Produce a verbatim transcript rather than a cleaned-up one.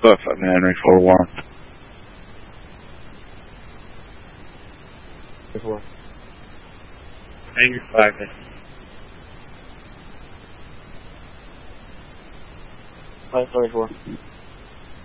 Buff, I'm Henry four one. Four. Angry five. Five thirty-four.